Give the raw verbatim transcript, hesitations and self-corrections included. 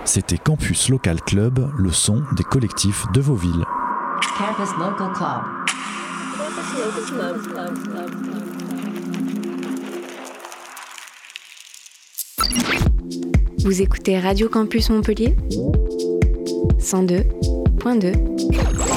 C'était Campus Local Club, le son des collectifs de vos villes. Campus Local Club. Campus Local Club, Club, Club. Vous écoutez Radio Campus Montpellier cent deux point deux.